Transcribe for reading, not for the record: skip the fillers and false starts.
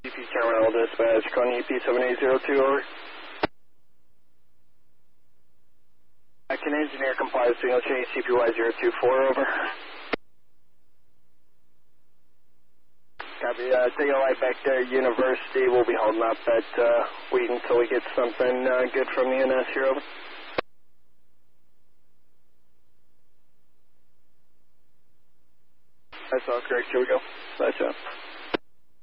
Terminal Dispatch, calling EP 7802, over. I can engineer comply signal change CPY 024, over. Copy, take a light back there, University. We'll be holding up at Wheaton until we get something good from the NS here, over. That's all correct, here we go. That's up.